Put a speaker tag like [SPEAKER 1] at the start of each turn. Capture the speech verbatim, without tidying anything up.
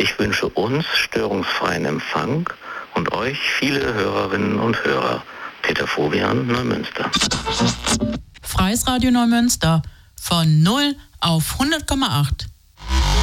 [SPEAKER 1] Ich wünsche uns störungsfreien Empfang und euch viele Hörerinnen und Hörer. Peter Fovian, Neumünster.
[SPEAKER 2] Freies Radio Neumünster von null auf hundert Komma acht.